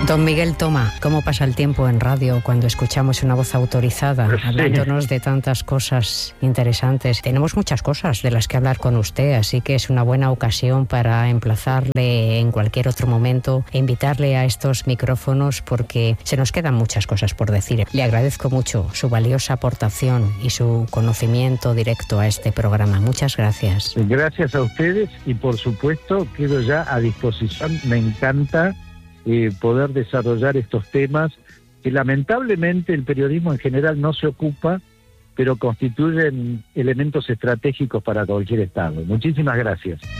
Don Miguel Toma, ¿cómo pasa el tiempo en radio cuando escuchamos una voz autorizada hablándonos de tantas cosas interesantes? Tenemos muchas cosas de las que hablar con usted, así que es una buena ocasión para emplazarle en cualquier otro momento e invitarle a estos micrófonos porque se nos quedan muchas cosas por decir. Le agradezco mucho su valiosa aportación y su conocimiento directo a este programa. Muchas gracias. Gracias a ustedes y por supuesto quedo ya a disposición. Me encanta poder desarrollar estos temas que lamentablemente el periodismo en general no se ocupa, pero constituyen elementos estratégicos para cualquier Estado. Muchísimas gracias.